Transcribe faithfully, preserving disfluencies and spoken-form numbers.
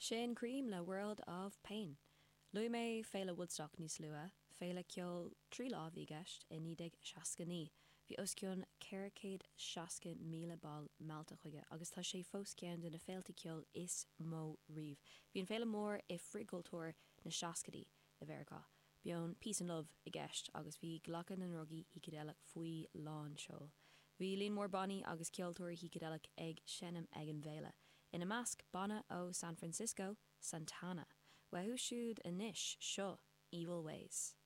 Sin cream le World of Pain. Lui mé féile Woodstock níos lua, féile ceol trí lá bhí gist in nídig seaca ní. Bhí osciún ceircéad seaca míle ball malta chuige, agus tá sé fós ceann de na féiltí ceol is mó riomh. Bhíon féile mór i frigultúir na seacadí a bhearcá. Bíon Peace and Love i gist, agus bhí glachan an rugaí hícadéach faoi lán seo. Bhí líon mór Bonnie agus ceoltóir hícadéach ag senim ag an bhéile. Ina measc Bonna ó San Francisco, Santana. Wehu siúd inis seo Evil Ways.